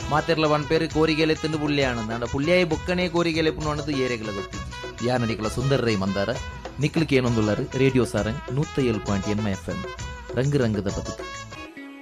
ಮಾತೆರ್ಲ ಒಂದ್ ಪೇರು ಕೋರಿಗೆಲೆ ತಿಂದು ಪುಳ್ಳಿಯಾಣ ಅಂಡ ಪುಳ್ಳಿಯಾಯಿ ಬೊಕ್ಕನೆ ಕೋರಿಗೆಲೆ ಪುಣ್ಣದು ಏರೆಗಳ ಗೊತ್ತಿ ಯಾನ ನಿಕಲ ಸುಂದರ ರೈ ಮಂದಾರ ನಿಕ್ಲಿಕ್ಕೆ ಏನೊಂದುಳ್ಳಾರು ರೇಡಿಯೋ ಸಾರಂಗ್ 107.8 FM ರಂಗು ರಂಗದ ಬದುಕು.